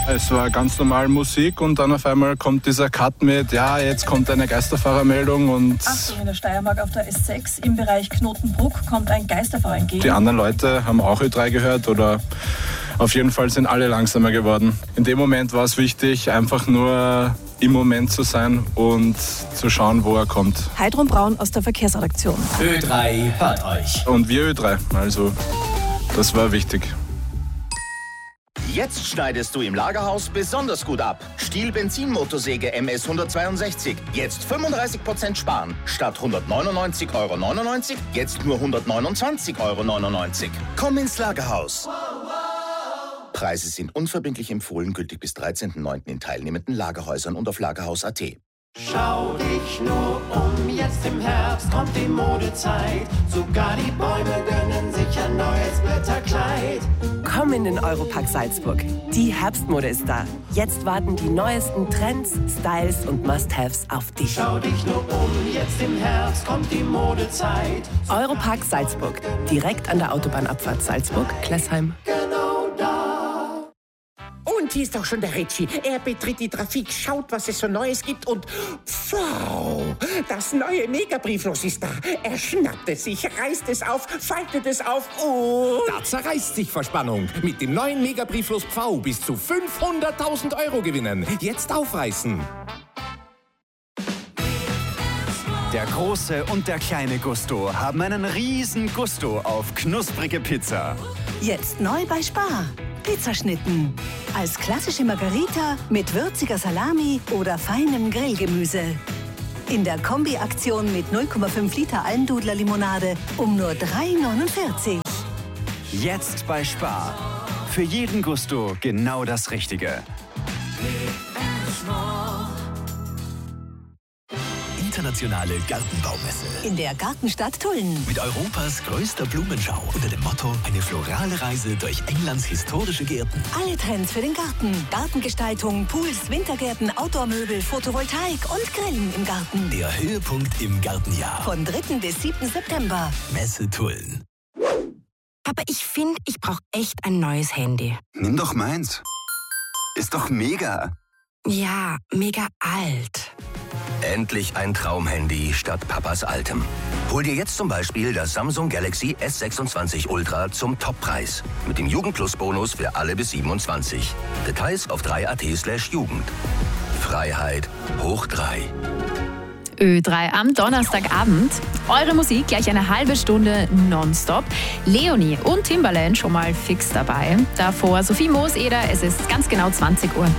Es war ganz normal Musik und dann auf einmal kommt dieser Cut mit, ja, jetzt kommt eine Geisterfahrermeldung und... Achtung, in der Steiermark auf der S6 im Bereich Knotenbruck kommt ein Geisterfahrer entgegen. Die anderen Leute haben auch Ö3 gehört oder auf jeden Fall sind alle langsamer geworden. In dem Moment war es wichtig, einfach nur im Moment zu sein und zu schauen, wo er kommt. Heidrun Braun aus der Verkehrsredaktion. Ö3 hört euch. Und wir Ö3, also das war wichtig. Jetzt schneidest du im Lagerhaus besonders gut ab. Stihl Benzinmotorsäge MS 162. Jetzt 35% sparen. Statt 199,99 €, jetzt nur 129,99 €. Komm ins Lagerhaus. Preise sind unverbindlich empfohlen, gültig bis 13.09. in teilnehmenden Lagerhäusern und auf Lagerhaus.at. Schau dich nur um, jetzt im Herbst kommt die Modezeit. Sogar die Bäume gönnen sich ein neues Blätterkleid. Komm in den Europack Salzburg. Die Herbstmode ist da. Jetzt warten die neuesten Trends, Styles und Must-Haves auf dich. Schau dich nur um, jetzt im Herbst kommt die Modezeit. Europack Salzburg. Direkt an der Autobahnabfahrt Salzburg-Klessheim. Genau da. Und hier ist auch schon der Ritchie. Er betritt die Trafik, schaut, was es so Neues gibt und... Wow, das neue Megabrieflos ist da. Er schnappt es sich, reißt es auf, faltet es auf und... Da zerreißt sich vor Spannung. Mit dem neuen Megabrieflos Pfau bis zu 500.000 € gewinnen. Jetzt aufreißen. Der große und der kleine Gusto haben einen riesen Gusto auf knusprige Pizza. Jetzt neu bei Spar. Pizzaschnitten. Als klassische Margarita mit würziger Salami oder feinem Grillgemüse. In der Kombi-Aktion mit 0,5 Liter Almdudler Limonade um nur 3,49 €. Jetzt bei Spar. Für jeden Gusto genau das Richtige. Internationale Gartenbaumesse. In der Gartenstadt Tulln. Mit Europas größter Blumenschau unter dem Motto eine florale Reise durch Englands historische Gärten. Alle Trends für den Garten. Gartengestaltung, Pools, Wintergärten, Outdoor-Möbel, Photovoltaik und Grillen im Garten. Der Höhepunkt im Gartenjahr. Von 3. bis 7. September. Messe Tulln. Aber ich finde, ich brauche echt ein neues Handy. Nimm doch meins. Ist doch mega. Ja, mega alt. Endlich ein Traumhandy statt Papas altem. Hol dir jetzt zum Beispiel das Samsung Galaxy S26 Ultra zum Toppreis. Mit dem Jugendplus-Bonus für alle bis 27. Details auf 3.at/Jugend. Freiheit hoch 3. Ö3 am Donnerstagabend. Eure Musik gleich eine halbe Stunde nonstop. Leonie und Timbaland schon mal fix dabei. Davor Sophie Mooseder, es ist ganz genau 20 Uhr.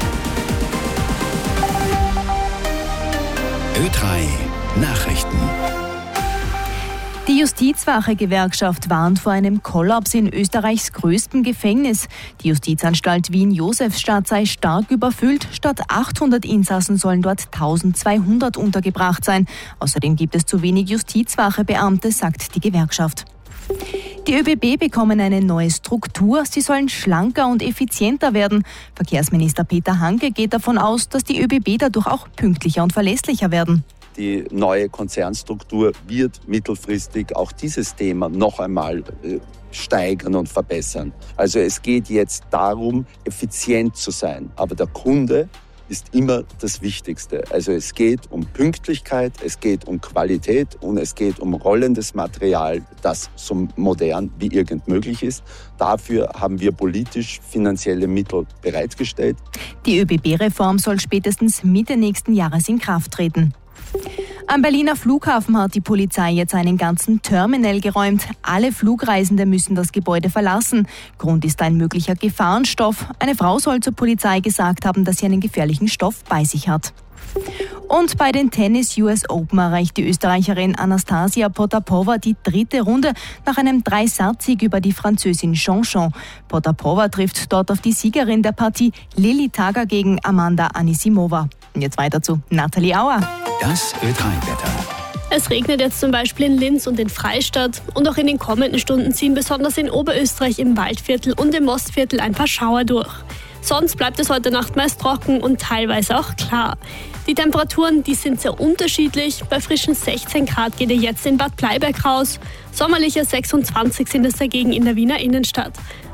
Ö3 Nachrichten. Die Justizwache-Gewerkschaft warnt vor einem Kollaps in Österreichs größtem Gefängnis. Die Justizanstalt Wien-Josefstadt sei stark überfüllt. Statt 800 Insassen sollen dort 1200 untergebracht sein. Außerdem gibt es zu wenig Justizwache-Beamte, sagt die Gewerkschaft. Die ÖBB bekommen eine neue Struktur. Sie sollen schlanker und effizienter werden. Verkehrsminister Peter Hanke geht davon aus, dass die ÖBB dadurch auch pünktlicher und verlässlicher werden. Die neue Konzernstruktur wird mittelfristig auch dieses Thema noch einmal steigern und verbessern. Also es geht jetzt darum, effizient zu sein. Aber der Kunde ist immer das Wichtigste. Also es geht um Pünktlichkeit, es geht um Qualität und es geht um rollendes Material, das so modern wie irgend möglich ist. Dafür haben wir politisch finanzielle Mittel bereitgestellt. Die ÖBB-Reform soll spätestens Mitte nächsten Jahres in Kraft treten. Am Berliner Flughafen hat die Polizei jetzt einen ganzen Terminal geräumt. Alle Flugreisende müssen das Gebäude verlassen. Grund ist ein möglicher Gefahrenstoff. Eine Frau soll zur Polizei gesagt haben, dass sie einen gefährlichen Stoff bei sich hat. Und bei den Tennis US Open erreicht die Österreicherin Anastasia Potapova die 3. Runde nach einem 3-Satz-Sieg über die Französin Jean-Jean. Potapova trifft dort auf die Siegerin der Partie Lili Tager gegen Amanda Anisimova. Und jetzt weiter zu Nathalie Auer. Das Ö3-Wetter. Es regnet jetzt zum Beispiel in Linz und in Freistadt. Und auch in den kommenden Stunden ziehen besonders in Oberösterreich im Waldviertel und im Mostviertel ein paar Schauer durch. Sonst bleibt es heute Nacht meist trocken und teilweise auch klar. Die Temperaturen, die sind sehr unterschiedlich. Bei frischen 16 Grad geht ihr jetzt in Bad Bleiberg raus. Sommerliche 26 sind es dagegen in der Wiener Innenstadt.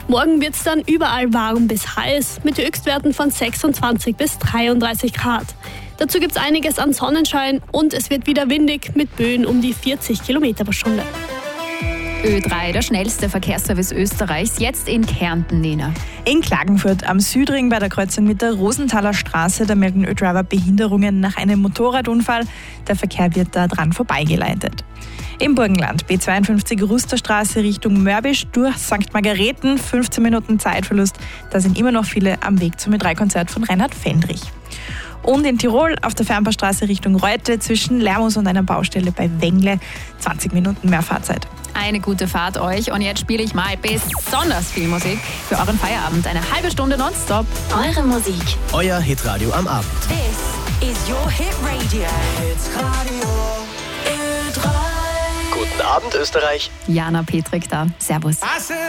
Morgen wird es dann überall warm bis heiß, mit Höchstwerten von 26 bis 33 Grad. Dazu gibt es einiges an Sonnenschein und es wird wieder windig mit Böen um die 40 Kilometer pro Stunde. Ö3, der schnellste Verkehrsservice Österreichs, jetzt in Kärnten, Nina. In Klagenfurt am Südring bei der Kreuzung mit der Rosenthaler Straße, da melden Ö-Driver Behinderungen nach einem Motorradunfall. Der Verkehr wird da dran vorbeigeleitet. Im Burgenland, B52 Rusterstraße Richtung Mörbisch durch St. Margareten, 15 Minuten Zeitverlust. Da sind immer noch viele am Weg zum Ö3-Konzert von Reinhard Fendrich. Und in Tirol auf der Fernbahnstraße Richtung Reute zwischen Lermus und einer Baustelle bei Wengle 20 Minuten mehr Fahrzeit. Eine gute Fahrt euch und jetzt spiele ich mal besonders viel Musik für euren Feierabend. Eine halbe Stunde nonstop. Eure Musik. Euer Hitradio am Abend. This is your Hit Radio. Hitradio Ö3. Guten Abend, Österreich. Jana Petrik da. Servus.